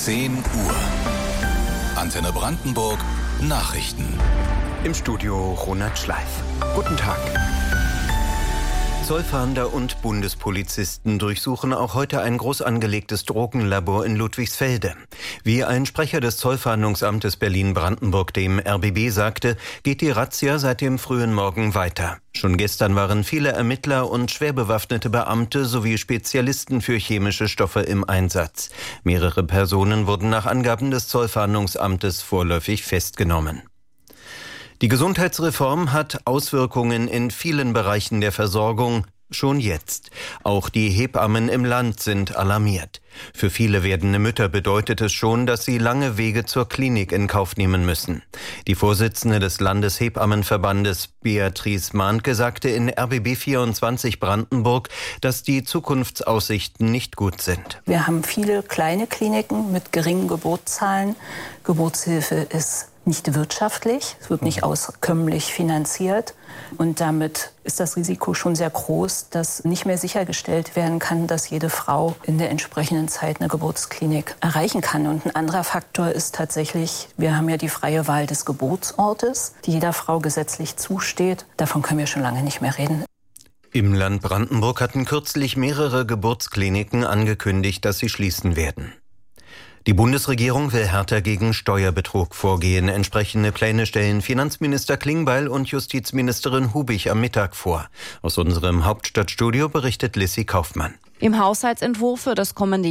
10 Uhr. Antenne Brandenburg Nachrichten. Im Studio Ronald Schleif. Guten Tag. Zollfahnder und Bundespolizisten durchsuchen auch heute ein groß angelegtes Drogenlabor in Ludwigsfelde. Wie ein Sprecher des Zollfahndungsamtes Berlin-Brandenburg dem RBB sagte, geht die Razzia seit dem frühen Morgen weiter. Schon gestern waren viele Ermittler und schwer bewaffnete Beamte sowie Spezialisten für chemische Stoffe im Einsatz. Mehrere Personen wurden nach Angaben des Zollfahndungsamtes vorläufig festgenommen. Die Gesundheitsreform hat Auswirkungen in vielen Bereichen der Versorgung, schon jetzt. Auch die Hebammen im Land sind alarmiert. Für viele werdende Mütter bedeutet es schon, dass sie lange Wege zur Klinik in Kauf nehmen müssen. Die Vorsitzende des Landeshebammenverbandes, Beatrice Mahnke, sagte in RBB 24 Brandenburg, dass die Zukunftsaussichten nicht gut sind. Wir haben viele kleine Kliniken mit geringen Geburtszahlen. Geburtshilfe ist nicht wirtschaftlich, es wird nicht auskömmlich finanziert und damit ist das Risiko schon sehr groß, dass nicht mehr sichergestellt werden kann, dass jede Frau in der entsprechenden Zeit eine Geburtsklinik erreichen kann. Und ein anderer Faktor ist tatsächlich, wir haben ja die freie Wahl des Geburtsortes, die jeder Frau gesetzlich zusteht. Davon können wir schon lange nicht mehr reden. Im Land Brandenburg hatten kürzlich mehrere Geburtskliniken angekündigt, dass sie schließen werden. Die Bundesregierung will härter gegen Steuerbetrug vorgehen. Entsprechende Pläne stellen Finanzminister Klingbeil und Justizministerin Hubig am Mittag vor. Aus unserem Hauptstadtstudio berichtet Lissy Kaufmann. Im Haushaltsentwurf für das kommende